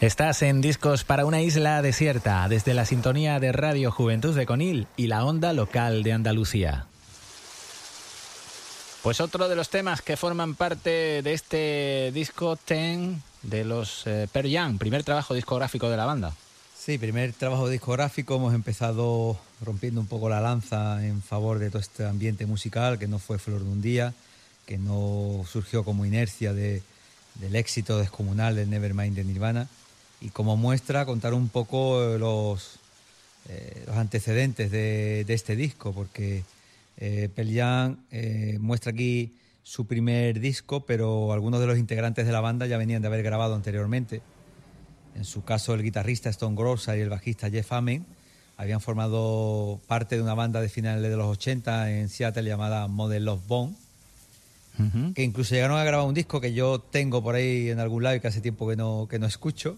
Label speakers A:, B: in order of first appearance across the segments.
A: Estás en Discos para una isla desierta, desde la sintonía de Radio Juventud de Conil y la onda local de Andalucía. Pues otro de los temas que forman parte de este disco Ten de los Pearl Jam, primer trabajo discográfico de la banda.
B: Sí, primer trabajo discográfico. Hemos empezado rompiendo un poco la lanza en favor de todo este ambiente musical, que no fue flor de un día, que no surgió como inercia del éxito descomunal del Nevermind de Nirvana. Y como muestra, contar un poco los antecedentes de este disco, porque Pearl Jam muestra aquí su primer disco, pero algunos de los integrantes de la banda ya venían de haber grabado anteriormente. En su caso, el guitarrista Stone Gossard y el bajista Jeff Ament habían formado parte de una banda de finales de los 80 en Seattle llamada Model Love Bone, que incluso llegaron a grabar un disco que yo tengo por ahí en algún lado y que hace tiempo que no escucho,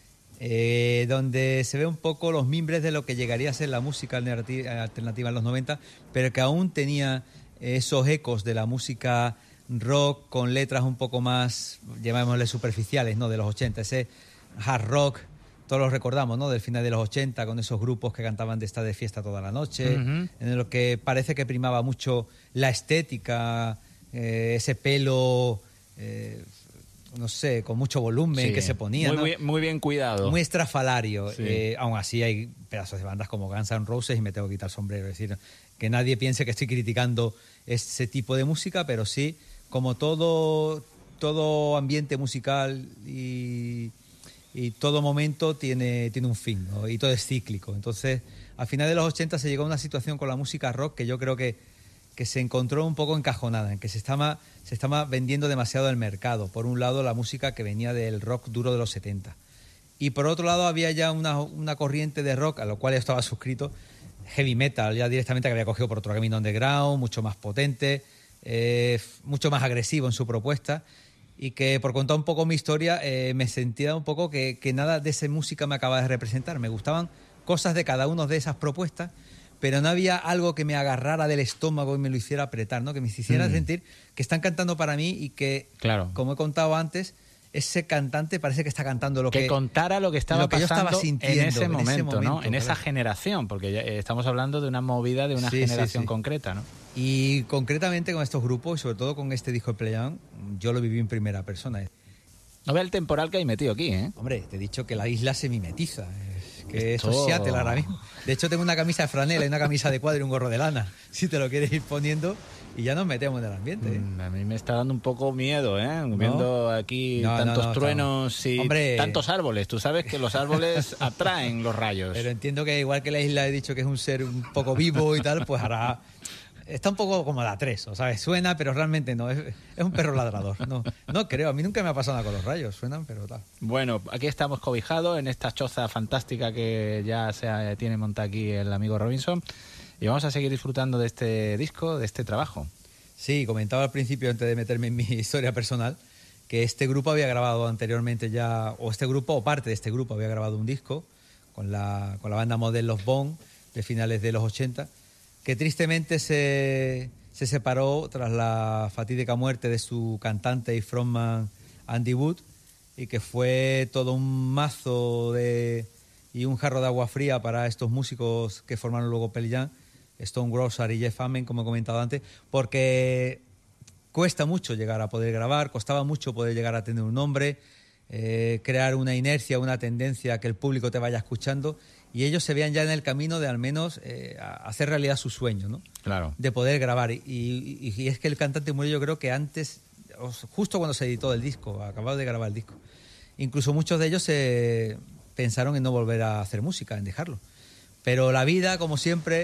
B: donde se ve un poco los mimbres de lo que llegaría a ser la música alternativa en los 90, pero que aún tenía esos ecos de la música rock con letras un poco más, llamémosle superficiales, ¿no?, de los 80, ese hard rock, todos lo recordamos, ¿no?, del final de los 80, con esos grupos que cantaban de estar de fiesta toda la noche, en lo que parece que primaba mucho la estética, ese pelo, no sé, con mucho volumen, sí, que se ponía,
A: muy bien cuidado,
B: muy estrafalario.
A: Sí.
B: Aún así hay pedazos de bandas como Guns N' Roses y me tengo que quitar el sombrero, es decir, que nadie piense que estoy criticando ese tipo de música, pero sí, como todo ambiente musical y todo momento tiene un fin, ¿no?, y todo es cíclico. Entonces, a finales de los 80 se llegó a una situación con la música rock que yo creo que se encontró un poco encajonada, en que se estaba vendiendo demasiado el mercado. Por un lado, la música que venía del rock duro de los 70. Y por otro lado, había ya una corriente de rock, a lo cual yo estaba suscrito, heavy metal, ya directamente, que había cogido por otro camino underground, mucho más potente, mucho más agresivo en su propuesta, y que, por contar un poco mi historia, me sentía un poco que nada de esa música me acababa de representar. Me gustaban cosas de cada una de esas propuestas, pero no había algo que me agarrara del estómago y me lo hiciera apretar, ¿no?, que me hiciera sentir que están cantando para mí y que, claro, como he contado antes, ese cantante parece que está cantando lo que
A: contara lo que estaba pasando,
B: yo estaba sintiendo
A: en ese momento, ¿no?, en
B: claro,
A: esa generación, porque ya estamos hablando de una movida de una generación concreta, ¿no?
B: Y concretamente con estos grupos, y sobre todo con este disco de Pearl Jam, yo lo viví en primera persona.
A: No ve el temporal que hay metido aquí, ¿eh?
B: Hombre, te he dicho que la isla se mimetiza, que esto es Seattle ahora mismo. De hecho, tengo una camisa de franela y una camisa de cuadro y un gorro de lana, si te lo quieres ir poniendo, y ya nos metemos en el ambiente.
A: A mí me está dando un poco miedo, ¿eh? Viendo aquí tantos truenos y tantos árboles. Tú sabes que los árboles atraen los rayos.
B: Pero entiendo que igual que la isla he dicho que es un ser un poco vivo y tal, pues ahora está un poco como la 3, o sea, suena, pero realmente no, es un perro ladrador. No creo, a mí nunca me ha pasado nada con los rayos, suenan, pero tal.
A: Bueno, aquí estamos cobijados en esta choza fantástica que ya tiene montada aquí el amigo Robinson, y vamos a seguir disfrutando de este disco, de este trabajo.
B: Sí, comentaba al principio, antes de meterme en mi historia personal, que este grupo había grabado anteriormente ya, o este grupo, o parte de este grupo, había grabado un disco con la banda Model Love Bone de finales de los 80, que tristemente se separó tras la fatídica muerte de su cantante y frontman Andy Wood, y que fue todo un mazo y un jarro de agua fría para estos músicos que formaron luego Pearl Jam, Stone Gossard y Jeff Ament, como he comentado antes, porque cuesta mucho llegar a poder grabar, costaba mucho poder llegar a tener un nombre, crear una inercia, una tendencia, que el público te vaya escuchando, y ellos se vean ya en el camino de al menos hacer realidad su sueño, ¿no?
A: Claro.
B: De poder grabar. Y es que el cantante murió, yo creo que antes, justo cuando se editó el disco, acababa de grabar el disco. Incluso muchos de ellos pensaron en no volver a hacer música, en dejarlo. Pero la vida, como siempre,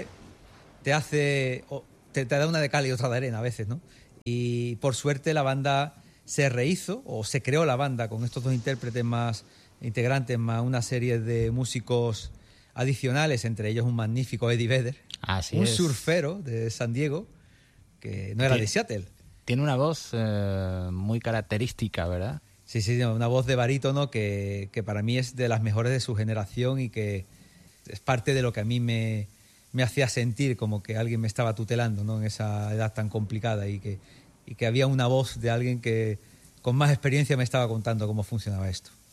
B: te da una de cal y otra de arena a veces, ¿no? Y por suerte la banda se rehizo, o se creó la banda con estos dos intérpretes más integrantes, más una serie de músicos adicionales, entre ellos un magnífico Eddie Vedder, un surfero de San Diego, que no era de Seattle.
A: Tiene una voz muy característica, ¿verdad?
B: Sí, una voz de barítono que para mí es de las mejores de su generación, y que es parte de lo que a mí me hacía sentir como que alguien me estaba tutelando, ¿no?, en esa edad tan complicada, y que había una voz de alguien que con más experiencia me estaba contando cómo funcionaba esto.